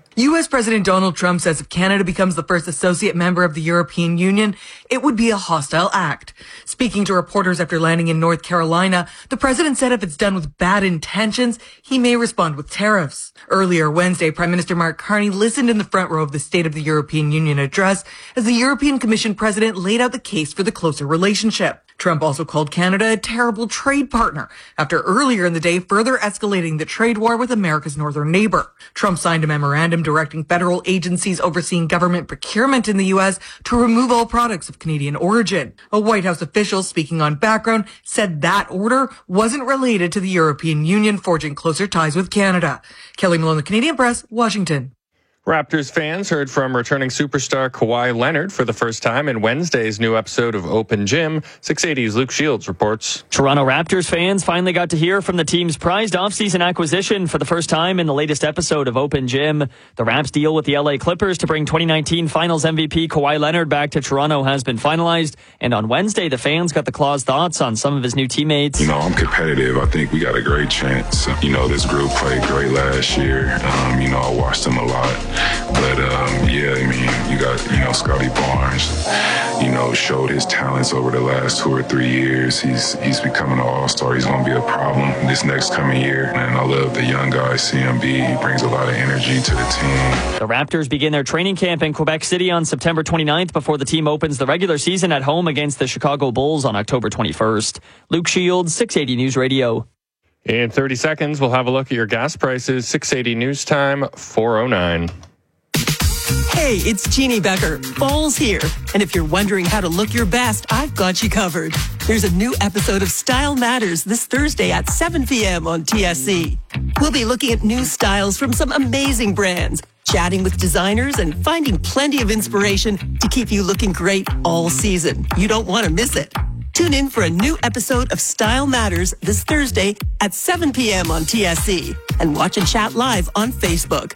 U.S. President Donald Trump says if Canada becomes the first associate member of the European Union, it would be a hostile act. Speaking to reporters after landing in North Carolina, the president said if it's done with bad intentions, he may respond with tariffs. Earlier Wednesday, Prime Minister Mark Carney listened in the front row of the State of the European Union address as the European Commission president laid out the case for the closer relationship. Trump also called Canada a terrible trade partner after earlier in the day further escalating the trade war with America's northern neighbor. Trump signed a memorandum directing federal agencies overseeing government procurement in the U.S. to remove all products of Canadian origin. A White House official speaking on background said that order wasn't related to the European Union forging closer ties with Canada. Kelly Malone, The Canadian Press, Washington. Raptors fans heard from returning superstar Kawhi Leonard for the first time in Wednesday's new episode of Open Gym. 680's Luke Shields reports. Toronto Raptors fans finally got to hear from the team's prized offseason acquisition for the first time in the latest episode of Open Gym. The Raps deal with the LA Clippers to bring 2019 Finals MVP Kawhi Leonard back to Toronto has been finalized. And on Wednesday, the fans got the Claw's thoughts on some of his new teammates. I'm competitive. I think we got a great chance. This group played great last year. I watched them a lot. But, you got, Scotty Barnes, showed his talents over the last 2 or 3 years. He's becoming an all-star. He's going to be a problem this next coming year. And I love the young guy, CMB. He brings a lot of energy to the team. The Raptors begin their training camp in Quebec City on September 29th before the team opens the regular season at home against the Chicago Bulls on October 21st. Luke Shields, 680 News Radio. In 30 seconds, we'll have a look at your gas prices. 680 News Time, 4:09. Hey, it's Jeannie Becker. Fall's here. And if you're wondering how to look your best, I've got you covered. There's a new episode of Style Matters this Thursday at 7 p.m. on TSC. We'll be looking at new styles from some amazing brands, chatting with designers, and finding plenty of inspiration to keep you looking great all season. You don't want to miss it. Tune in for a new episode of Style Matters this Thursday at 7 p.m. on TSC. And watch and chat live on Facebook.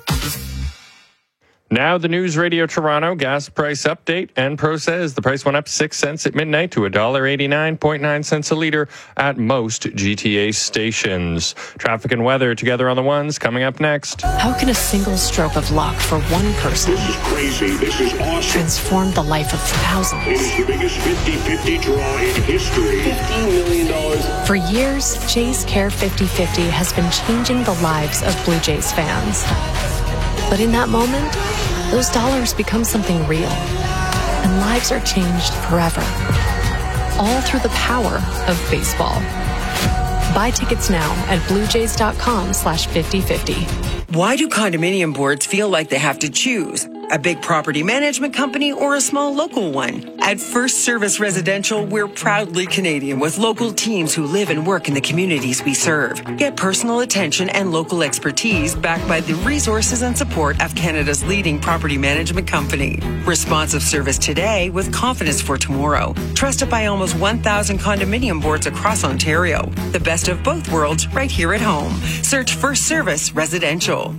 Now the News Radio Toronto gas price update. Enpro says the price went up 6 cents at midnight to $1.89.9 cents a liter at most GTA stations. Traffic and weather together on the ones coming up next. How can a single stroke of luck for one person This is awesome. transform the life of thousands? It is the biggest 50-50 draw in history. $15 million. For years, Jays Care 50/50 has been changing the lives of Blue Jays fans. But in that moment, those dollars become something real, and lives are changed forever. All through the power of baseball. Buy tickets now at bluejays.com/50/50. Why do condominium boards feel like they have to choose? A big property management company or a small local one? At First Service Residential, we're proudly Canadian with local teams who live and work in the communities we serve. Get personal attention and local expertise backed by the resources and support of Canada's leading property management company. Responsive service today with confidence for tomorrow. Trusted by almost 1,000 condominium boards across Ontario. The best of both worlds right here at home. Search First Service Residential.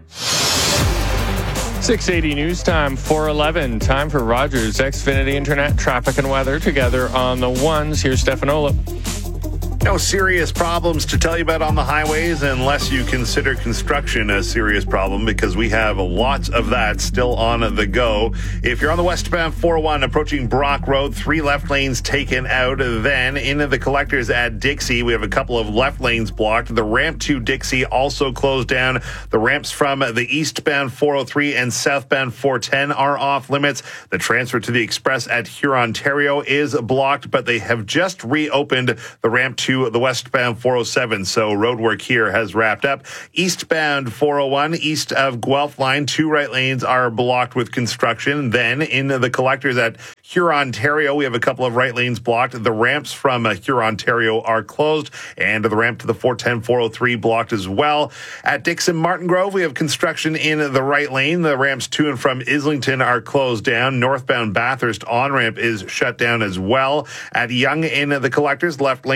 680 News Time, 4:11. Time for Rogers Xfinity Internet traffic and weather together on the ones. Here's Stefanola. No serious problems to tell you about on the highways unless you consider construction a serious problem, because we have lots of that still on the go. If you're on the westbound 401 approaching Brock Road, 3 left lanes taken out. Then into the collectors at Dixie, we have a couple of left lanes blocked. The ramp to Dixie also closed down. The ramps from the eastbound 403 and southbound 410 are off limits. The transfer to the express at Hurontario is blocked, but they have just reopened the ramp to the westbound 407, so road work here has wrapped up. Eastbound 401, east of Guelph line, 2 right lanes are blocked with construction. Then in the collectors at Hurontario, we have a couple of right lanes blocked. The ramps from Hurontario are closed, and the ramp to the 410, 403 blocked as well. At Dixon Martin Grove, we have construction in the right lane. The ramps to and from Islington are closed down. Northbound Bathurst on-ramp is shut down as well. At Yonge in the collectors, left lane is blocked.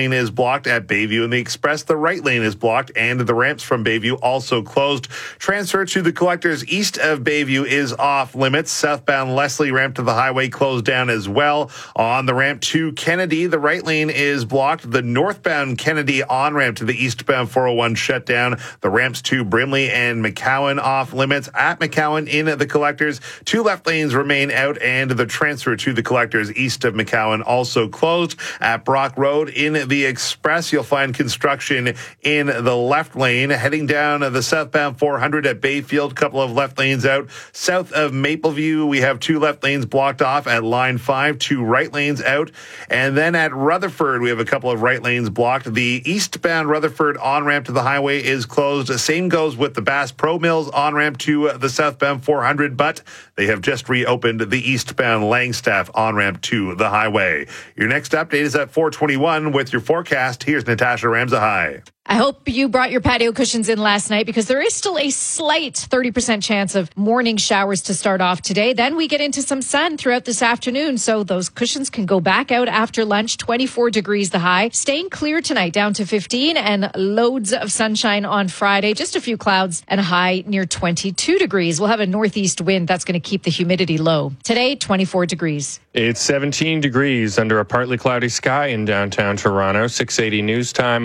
blocked at Bayview and the Express. The right lane is blocked and the ramps from Bayview also closed. Transfer to the Collectors east of Bayview is off limits. Southbound Leslie ramp to the highway closed down as well. On the ramp to Kennedy, the right lane is blocked. The northbound Kennedy on-ramp to the eastbound 401 shut down. The ramps to Brimley and McCowan off limits. At McCowan in the Collectors, 2 left lanes remain out, and the transfer to the Collectors east of McCowan also closed. At Brock Road in the Express, you'll find construction in the left lane. Heading down the southbound 400 at Bayfield, couple of left lanes out. South of Mapleview, we have 2 left lanes blocked off at line 5, 2 right lanes out. And then at Rutherford, we have a couple of right lanes blocked. The eastbound Rutherford on-ramp to the highway is closed. Same goes with the Bass Pro Mills on-ramp to the southbound 400, but they have just reopened the eastbound Langstaff on-ramp to the highway. Your next update is at 4:21 with your forecast. Here's Natasha Ramsahai. I hope you brought your patio cushions in last night because there is still a slight 30% chance of morning showers to start off today. Then we get into some sun throughout this afternoon, so those cushions can go back out after lunch. 24 degrees the high. Staying clear tonight down to 15 and loads of sunshine on Friday. Just a few clouds and a high near 22 degrees. We'll have a northeast wind that's going to keep the humidity low. Today, 24 degrees. It's 17 degrees under a partly cloudy sky in downtown Toronto. 680 news time,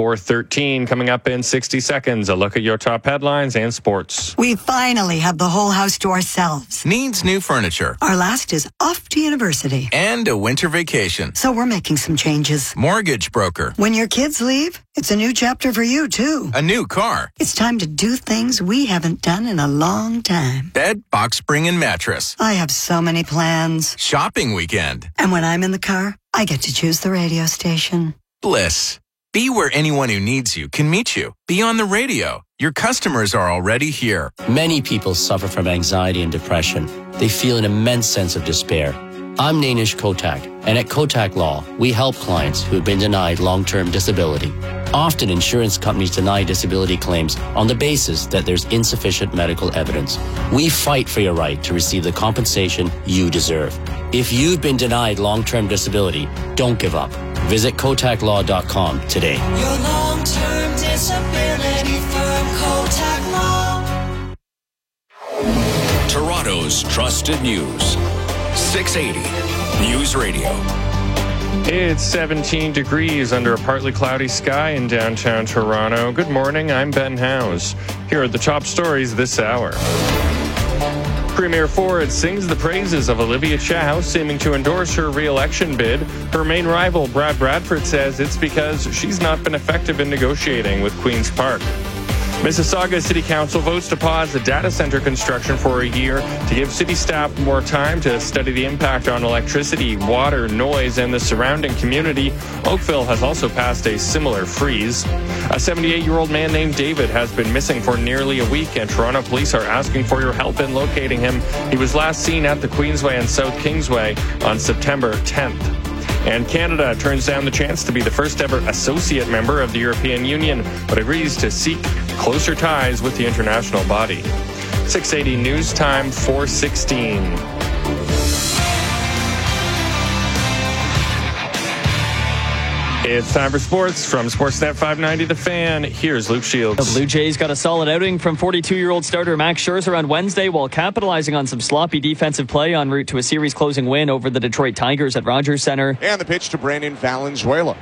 4:13. Coming up in 60 seconds, a look at your top headlines and sports. We finally have the whole house to ourselves. Needs new furniture. Our last is off to university. And a winter vacation. So we're making some changes. Mortgage broker. When your kids leave, it's a new chapter for you, too. A new car. It's time to do things we haven't done in a long time. Bed, box spring, and mattress. I have so many plans. Shopping weekend. And when I'm in the car, I get to choose the radio station. Bliss. Be where anyone who needs you can meet you. Be on the radio. Your customers are already here. Many people suffer from anxiety and depression. They feel an immense sense of despair. I'm Nainish Kotak, and at Kotak Law, we help clients who have been denied long-term disability. Often, insurance companies deny disability claims on the basis that there's insufficient medical evidence. We fight for your right to receive the compensation you deserve. If you've been denied long-term disability, don't give up. Visit KotakLaw.com today. Your long-term disability firm, Kotak Law. Toronto's trusted news. 680 News Radio. It's 17 degrees under a partly cloudy sky in downtown Toronto. Good morning, I'm Ben Howes. Here are the top stories this hour. Premier Ford sings the praises of Olivia Chow, seeming to endorse her re-election bid. Her main rival, Brad Bradford, says it's because she's not been effective in negotiating with Queen's Park. Mississauga City Council votes to pause the data center construction for a year to give city staff more time to study the impact on electricity, water, noise, and the surrounding community. Oakville has also passed a similar freeze. A 78-year-old man named David has been missing for nearly a week, and Toronto police are asking for your help in locating him. He was last seen at the Queensway and South Kingsway on September 10th. And Canada turns down the chance to be the first ever associate member of the European Union, but agrees to seek closer ties with the international body. 680 News Time, 4:16. It's time for sports from Sportsnet 590 The Fan. Here's Luke Shields. The Blue Jays got a solid outing from 42-year-old starter Max Scherzer on Wednesday while capitalizing on some sloppy defensive play en route to a series-closing win over the Detroit Tigers at Rogers Center. And the pitch to Brandon Valenzuela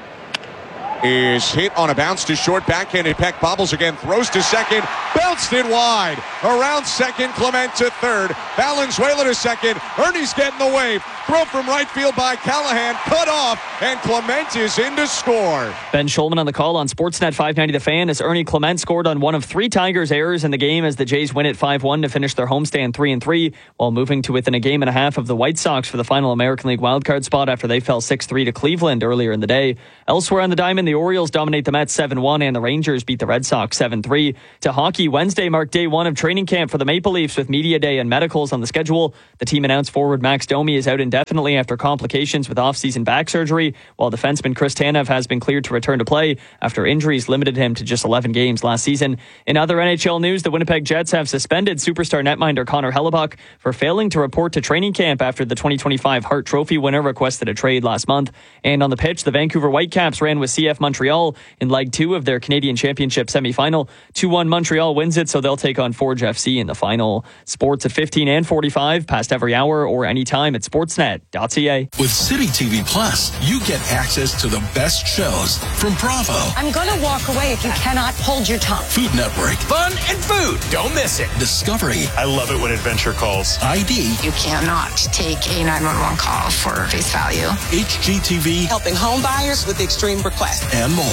is hit on a bounce to short, backhanded peck, bobbles again, throws to second, bounced it wide. Around second, Clement to third, Valenzuela to second, Ernie's getting the wave. Throw from right field by Callahan, cut off, and Clement is in to score. Ben Schulman on the call on Sportsnet 590 The Fan as Ernie Clement scored on one of 3 Tigers' errors in the game as the Jays win it 5-1 to finish their homestand 3-3 while moving to within a game and a half of the White Sox for the final American League wildcard spot after they fell 6-3 to Cleveland earlier in the day. Elsewhere on the diamond, the Orioles dominate the Mets 7-1 and the Rangers beat the Red Sox 7-3. To hockey, Wednesday marked day 1 of training camp for the Maple Leafs with media day and medicals on the schedule. The team announced forward Max Domi is out indefinitely after complications with off-season back surgery. today, while defenseman Chris Tanev has been cleared to return to play after injuries limited him to just 11 games last season. In other NHL news, the Winnipeg Jets have suspended superstar netminder Connor Hellebuck for failing to report to training camp after the 2025 Hart Trophy winner requested a trade last month. And on the pitch, the Vancouver Whitecaps ran with CF Montreal in Leg 2 of their Canadian Championship semifinal. 2-1 Montreal wins it, so they'll take on Forge FC in the final. Sports at 15 and 45, past every hour or anytime at sportsnet.ca. With City TV Plus, you get access to the best shows from Bravo, I'm going to walk away if you cannot hold your tongue. Food Network, Fun and food. Don't miss it. Discovery. I love it when Adventure calls. ID. You cannot take a 911 call for face value. HGTV. Helping home buyers with extreme requests. And more.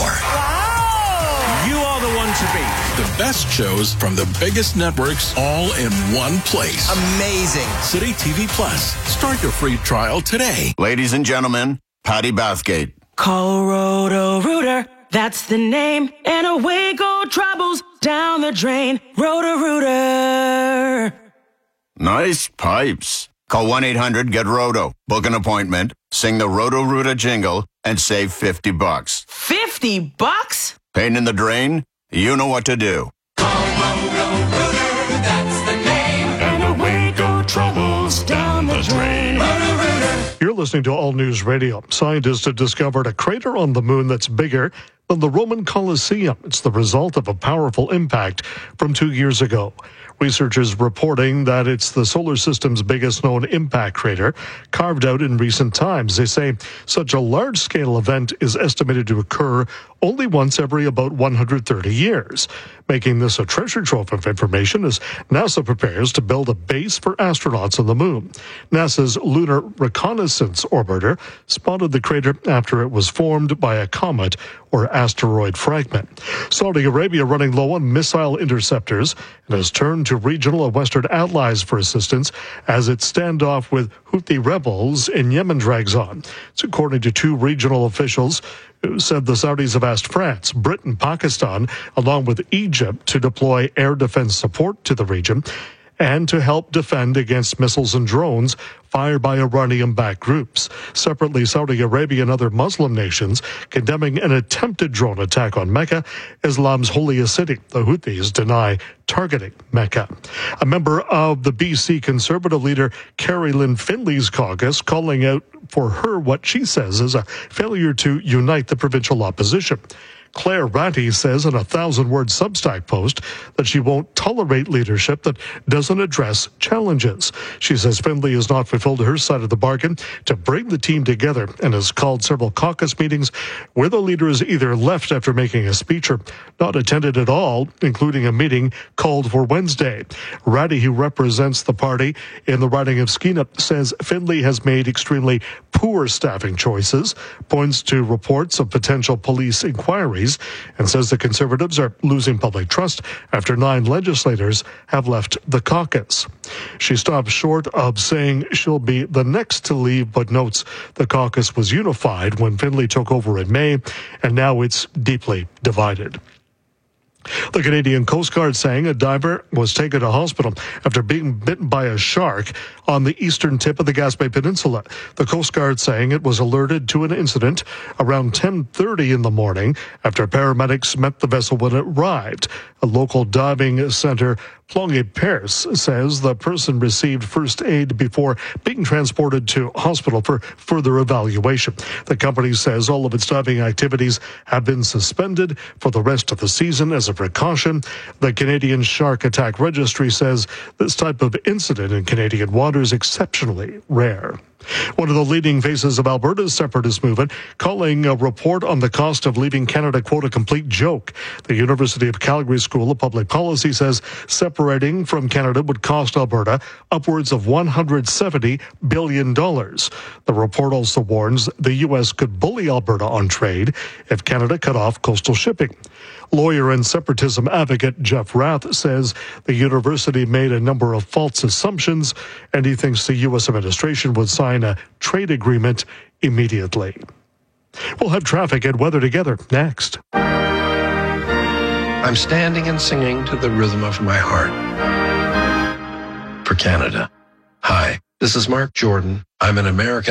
Wow! You are the one to beat. The best shows from the biggest networks all in one place. Amazing. City TV Plus. Start your free trial today. Ladies and gentlemen, Patty Bathgate. Call Roto-Rooter, that's the name. And away go troubles down the drain. Roto-Rooter. Nice pipes. Call 1-800-GET-ROTO. Book an appointment, sing the Roto-Rooter jingle, and save $50. $50? Pain in the drain? You know what to do. Roto-Rooter, that's the name. And away go troubles down the drain. Roto-Rooter. You're listening to All News Radio. Scientists have discovered a crater on the moon that's bigger than the Roman Colosseum. It's the result of a powerful impact from 2 years ago. Researchers reporting that it's the solar system's biggest known impact crater carved out in recent times. They say such a large-scale event is estimated to occur only once every about 130 years, making this a treasure trove of information as NASA prepares to build a base for astronauts on the moon. NASA's Lunar Reconnaissance Orbiter spotted the crater after it was formed by a comet or asteroid fragment. Saudi Arabia running low on missile interceptors and has turned to regional and Western allies for assistance as its standoff with Houthi rebels in Yemen drags on. It's according to two regional officials who said the Saudis have asked France, Britain, Pakistan, along with Egypt, to deploy air defense support to the region and to help defend against missiles and drones fired by Iranian-backed groups. Separately, Saudi Arabia and other Muslim nations condemning an attempted drone attack on Mecca, Islam's holiest city. The Houthis deny targeting Mecca. A member of the BC Conservative leader Carrie Lynn Finley's caucus calling out for her what she says is a failure to unite the provincial opposition. Claire Ratty says in a 1,000-word Substack post that she won't tolerate leadership that doesn't address challenges. She says Finley has not fulfilled her side of the bargain to bring the team together and has called several caucus meetings where the leader has either left after making a speech or not attended at all, including a meeting called for Wednesday. Ratty, who represents the party in the riding of Skeena, says Finley has made extremely poor staffing choices, points to reports of potential police inquiries, and says the Conservatives are losing public trust after 9 legislators have left the caucus. She stops short of saying she'll be the next to leave, but notes the caucus was unified when Finley took over in May, and now it's deeply divided. The Canadian Coast Guard saying a diver was taken to hospital after being bitten by a shark on the eastern tip of the Gaspé Peninsula. The Coast Guard saying it was alerted to an incident around 10:30 in the morning after paramedics met the vessel when it arrived. A local diving center, Plonge Perce, says the person received first aid before being transported to hospital for further evaluation. The company says all of its diving activities have been suspended for the rest of the season as a precaution. The Canadian Shark Attack Registry says this type of incident in Canadian waters is exceptionally rare. One of the leading faces of Alberta's separatist movement calling a report on the cost of leaving Canada, quote, a complete joke. The University of Calgary School of Public Policy says separating from Canada would cost Alberta upwards of $170 billion. The report also warns the U.S. could bully Alberta on trade if Canada cut off coastal shipping. Lawyer and separatism advocate Jeff Rath says the university made a number of false assumptions, and he thinks the U.S. administration would sign a trade agreement immediately. We'll have traffic and weather together next. I'm standing and singing to the rhythm of my heart. For Canada. Hi, this is Mark Jordan. I'm an American.